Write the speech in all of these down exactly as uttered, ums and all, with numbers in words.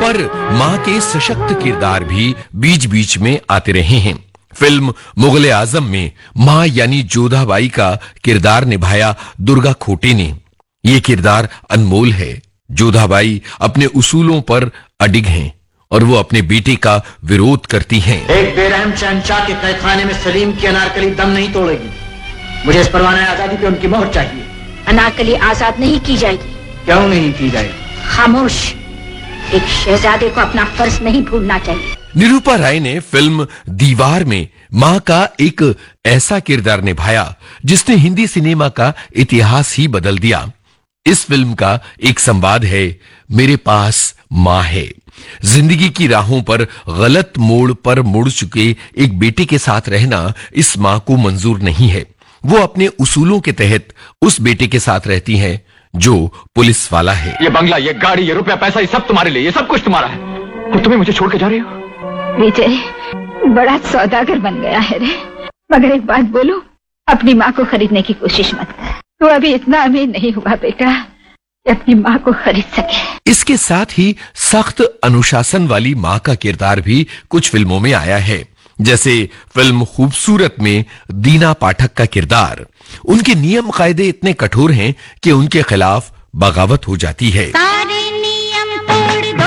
पर मां के सशक्त किरदार भी बीच बीच में आते रहे हैं। फिल्म मुगल आजम में मां यानी जोधाबाई का किरदार निभाया दुर्गा खोटे ने। ये किरदार अनमोल है। जोधाबाई अपने उसूलों पर अडिग हैं और वो अपने बेटे का विरोध करती हैं। एक बेरहम शहंशाह के तहखाने में सलीम की अनारकली दम नहीं तोड़ेगी। मुझे इस परवाने आजादी पे उनकी मोहर चाहिए। अनारकली आजाद नहीं की जाएगी। क्यों नहीं की जाएगी? खामोश। एक शहजादे को अपना फर्ज नहीं भूलना चाहिए। निरूपा राय ने फिल्म दीवार में मां का एक ऐसा किरदार निभाया जिसने हिंदी सिनेमा का इतिहास ही बदल दिया। इस फिल्म का एक संवाद है, मेरे पास मां है। जिंदगी की राहों पर गलत मोड़ पर मुड़ चुके एक बेटे के साथ रहना इस मां को मंजूर नहीं है। वो अपने उसूलों के तहत उस बेटे के साथ रहती हैं जो पुलिस वाला है। ये बंगला, ये गाड़ी, ये रुपया पैसा, ये सब तुम्हारे लिए, ये सब कुछ तुम्हारा है और तुम्हें मुझे छोड़ के जा रही हो। विजय बड़ा सौदागर बन गया है रे। मगर एक बात बोलूं, अपनी माँ को खरीदने की कोशिश मत कर। तू अभी इतना अमीर नहीं हुआ बेटा कि अपनी माँ को खरीद सके। इसके साथ ही सख्त अनुशासन वाली मां का किरदार भी कुछ फिल्मों में आया है, जैसे फिल्म खूबसूरत में दीना पाठक का किरदार। उनके नियम कायदे इतने कठोर हैं कि उनके खिलाफ बगावत हो जाती है। सारे नियम तोड़ दो,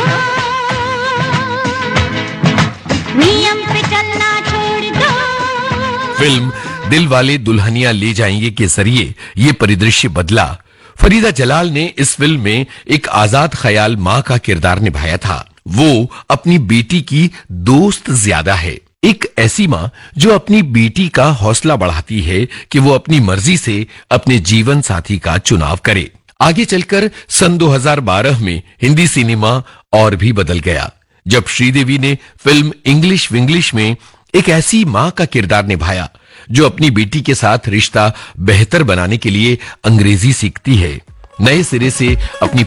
नियम पे चलना छोड़ दो। फिल्म दिल वाले दुल्हनिया ले जाएंगे के जरिए ये परिदृश्य बदला। फरीदा जलाल ने इस फिल्म में एक आजाद ख्याल मां का किरदार निभाया था। वो अपनी बेटी की दोस्त ज्यादा है, एक ऐसी मां जो अपनी बेटी का हौसला बढ़ाती है कि वो अपनी मर्जी से अपने जीवन साथी का चुनाव करे। आगे चलकर सन दो हज़ार बारह में हिंदी सिनेमा और भी बदल गया जब श्रीदेवी ने फिल्म इंग्लिश विंग्लिश में एक ऐसी मां का किरदार निभाया जो अपनी बेटी के साथ रिश्ता बेहतर बनाने के लिए अंग्रेजी सीखती है, नए सिरे से अपनी